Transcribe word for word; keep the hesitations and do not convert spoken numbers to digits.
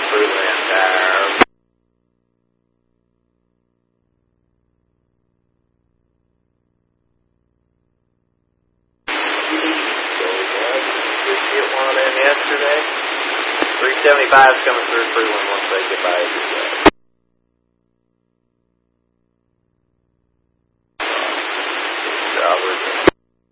Fruitland. Uh, Did get one in yesterday. three seventy-five is coming through Fruitland once they get by.